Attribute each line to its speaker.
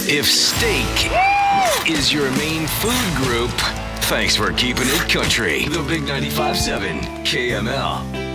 Speaker 1: If steak is your main food group, thanks for keeping it country. The Big 95.7 KML.